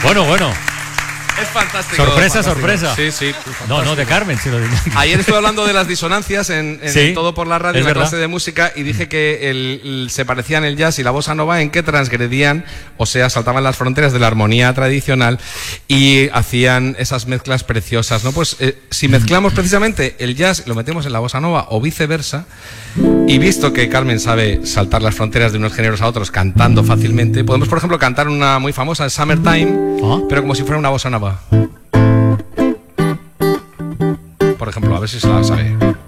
Bueno. Es fantástico. Sorpresa, fantástico. sorpresa. Sí. No, de Carmen, si lo digo. Ayer estuve hablando de las disonancias en Sí, Todo por la Radio, es en la verdad. clase de música, y dije que se parecían el jazz y la bossa nova en que transgredían, o sea, saltaban las fronteras de la armonía tradicional y hacían esas mezclas preciosas, ¿no? Pues si mezclamos precisamente el jazz y lo metemos en la bossa nova o viceversa, y visto que Carmen sabe saltar las fronteras de unos géneros a otros cantando fácilmente, podemos, por ejemplo, cantar una muy famosa, Summertime, pero como si fuera una bossa nova. Por ejemplo, a ver si se la sabe.